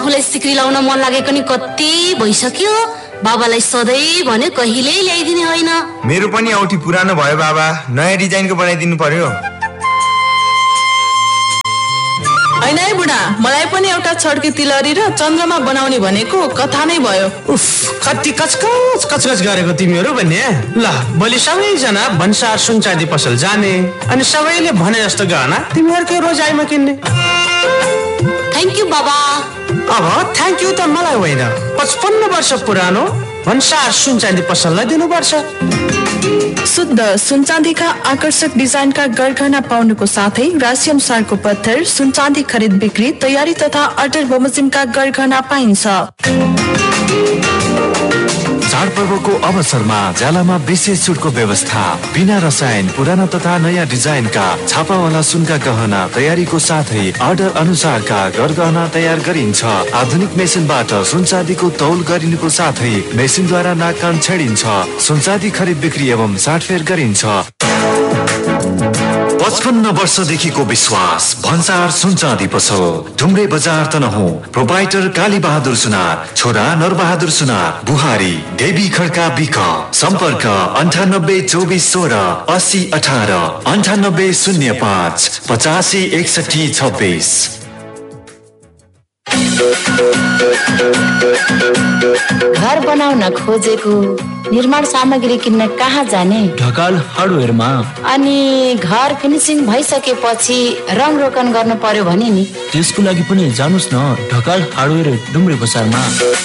आफूलाई सिक्री लाउन मन लागेको नि कति भइसक्यो। बाबालाई सधैँ भन्यो कहिले ल्याइदिने होइन। मेरो पनि औठी पुरानो भयो बाबा, नयाँ डिजाइनको बनाइदिनु पर्यो। होइन है बुढा, मलाई पनि एउटा छड्के तिलहरी र चन्द्रमा बनाउने भनेको कथा नै भयो। उफ, कति कचकच कचकच गरेको तिमीहरू भन्ने। ल भोलि सबैजना भन्सार सुनचाँदी पसल जाने अनि सबैले भने जस्तो गहना तिमीहरूकै रोजाइमा किन्ने। थ्याङ्क यू बाबा। अब थ्याङ्क यू त मलाई होइन, 55 वर्ष पुरानो भन्सार सुनचाँदी पसललाई दिनुपर्छ। शुद्ध सुनचाँदीका आकर्षक डिजाइनका गरगहना पाउनुको साथै राशि अनुसारको पत्थर, सुनचाँदी खरिद बिक्री, तयारी तथा अर्डर बमोजिमका गरगहना पाइन्छ। चाडपर्वको अवसरमा ज्यालामा विशेष छुटको व्यवस्था। बिना रसायन पुराना तथा नयाँ डिजाइनका छापावाला सुनका गहना तयारीको साथै अर्डर अनुसारका गरगहना तयार गरिन्छ। आधुनिक मेसिनबाट सुनचाँदीको तौल गरिनुको साथै मेसिनद्वारा नाककान छेडिन्छ। सुनचाँदी खरिद बिक्री एवं साटफेर गरिन्छ। 55 वर्षदेखिको विश्वास भन्सार सुनचाँदी पसल, ढुङ्ग्रे बजार तनहुँ। प्रोपाइटर काली बहादुर सुनार, छोरा नरबहादुर सुनार, बुहारी देवी खड्का बिक। सम्पर्क 982416 8018 9805 856126। घर बनाउन खोजेको, निर्माण सामग्री किन्न कहाँ जाने? ढकाल हार्डवेयरमा। अनि घर फिनिसिङ भइसकेपछि रङ रोकन गर्नु पर्यो भने नि? त्यसको लागि पनि जानुस् न ढकाल हार्डवेयर डुम्रे बजारमा।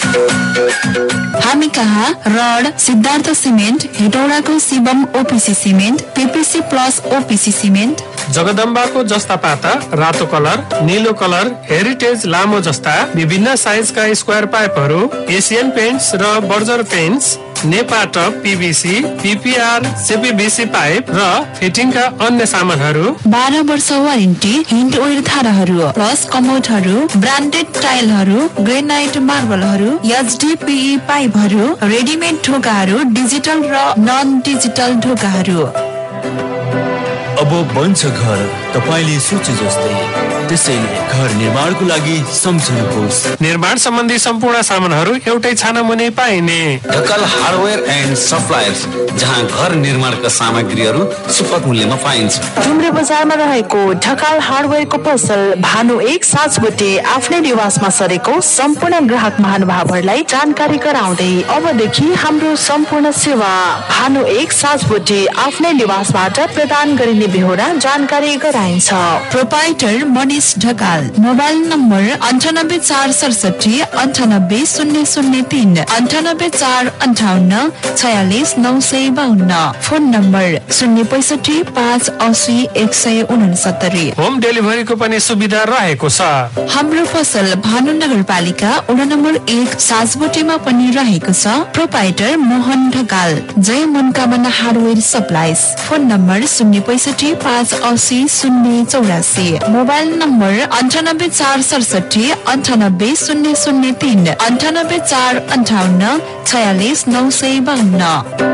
हामी कहाँ rod, Siddhartha cement, हेटौडाको Shivam OPC cement, PPC plus OPC cement, जगदम्बाको जस्ता पाता, रातो कलर, नीलो कलर, हेरिटेज लामो जस्ता विभिन्न साइजका स्क्वायर पाइपहरू, एसियन पेन्ट्स र Berger paints, नेपाट PVC, PPR, CPVC pipe र फिटिङका अन्य सामानहरू। 12 वर्ष वारेन्टी, हिन्ड ओइल धाराहरू प्लस कमोडहरू, ब्रान्डेड टाइलहरू, ग्रेनाइट मार्बलहरू, एचडीपीई पाइपहरू, रेडिमेड ढोकाहरू, डिजिटल र नन डिजिटल ढोकाहरू। अब बन्छ घर तपाईले सोचे जस्तै, त्यसैले घर निर्माणको लागि सम्झनुहोस्। निर्माण सम्बन्धी सम्पूर्ण सामानहरू एउटै छाना मुनि पाइने ढकाल हार्डवेयर एन्ड सप्लायर्स, जहाँ घर निर्माणका सामग्रीहरू सुपथ मूल्यमा पाइन्छ। डुम्रे बजारमा रहेको ढकाल हार्डवेयरको पसल भानु 1 साँझबुटे आफ्नै निवासमा सरेको सम्पूर्ण ग्राहक महानुभावहरूलाई जानकारी गराउँदै अबदेखि हाम्रो सम्पूर्ण सेवा भानु 1 साँझबुटे आफ्नै निवासबाट प्रदान गरिने बेहोरा जानकारी गराइन्छ। Proprietor Manish Dhakal. Mobile number 98467 98003 98458 46952। Phone number 065 580 169। Home डेलिभरीको पनि सुविधा रहेको छ। हाम्रो पसल भानु नगरपालिका वडा नम्बर 1 साँझबुटेमा पनि रहेको छ। प्रोपाइटर मोहन ढकाल, जय मनोकामना hardware supplies. Phone number 065 580 084। Mobile number 98467 98003 98458 46952।